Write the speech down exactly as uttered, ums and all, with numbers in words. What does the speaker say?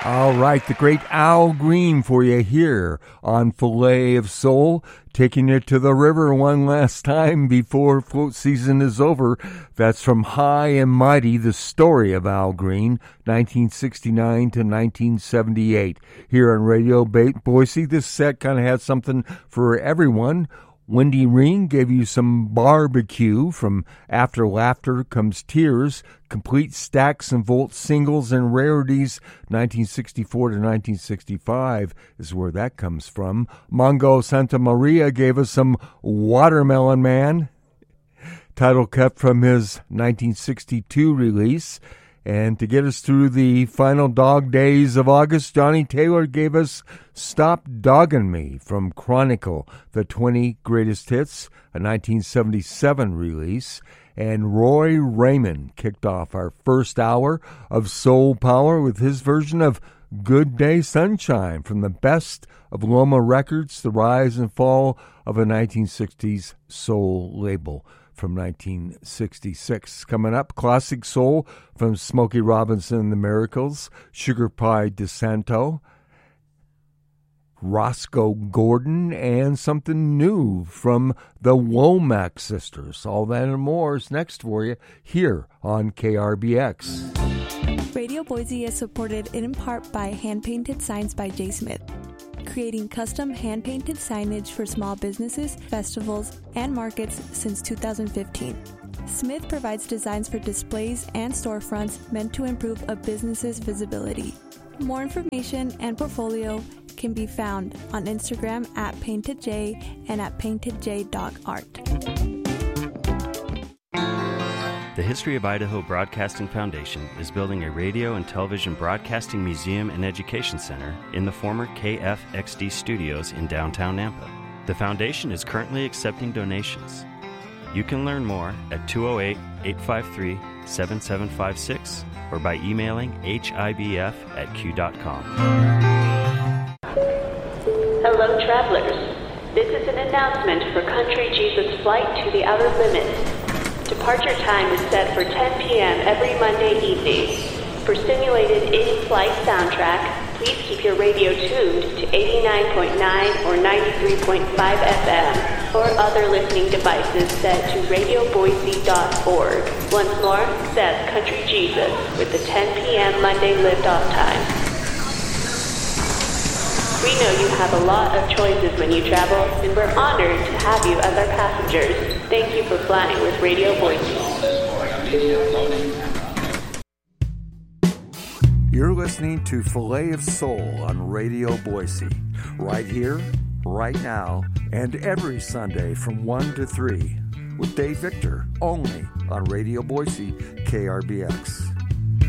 All right, the great Al Green for you here on Filet of Soul, taking it to the river one last time before float season is over. That's from High and Mighty, the story of Al Green, nineteen sixty-nine to nineteen seventy-eight. Here on Radio Boise, this set kind of had something for everyone. Wendy Ring gave you some barbecue from After Laughter Comes Tears, complete stacks and volts singles and rarities, nineteen sixty-four to nineteen sixty-five is where that comes from. Mongo Santa Maria gave us some Watermelon Man, title kept from his nineteen sixty-two release. And to get us through the final dog days of August, Johnny Taylor gave us Stop Doggin' Me from Chronicle, the twenty Greatest Hits, a nineteen seventy-seven release. And Roy Raymond kicked off our first hour of Soul Power with his version of Good Day Sunshine from the best of Loma Records, the rise and fall of a nineteen sixties soul label. From nineteen sixty-six. Coming up, classic soul from Smokey Robinson and the Miracles, Sugar Pie DeSanto, Roscoe Gordon, and something new from the Womack Sisters. All that and more is next for you here on K R B X. Radio Boise is supported in part by Hand Painted Signs by Jay Smith, creating custom hand-painted signage for small businesses, festivals, and markets since two thousand fifteen. Smith provides designs for displays and storefronts meant to improve a business's visibility. More information and portfolio can be found on Instagram at PaintedJ and at painted j dot art. The History of Idaho Broadcasting Foundation is building a radio and television broadcasting museum and education center in the former K F X D studios in downtown Nampa. The foundation is currently accepting donations. You can learn more at two oh eight, eight five three, seven seven five six or by emailing h i b f at q dot com. Hello, travelers. This is an announcement for Country Jesus Flight to the Outer Limits. Departure time is set for ten p.m. every Monday evening. For simulated in-flight soundtrack, please keep your radio tuned to eighty-nine point nine or ninety-three point five F M or other listening devices set to radio boise dot org. Once more, that's Country Jesus with the ten p.m. Monday liftoff time. We know you have a lot of choices when you travel, and we're honored to have you as our passengers. Thank you for flying with Radio Boise. You're listening to Filet of Soul on Radio Boise, right here, right now, and every Sunday from one to three with Dave Victor, only on Radio Boise, K R B X.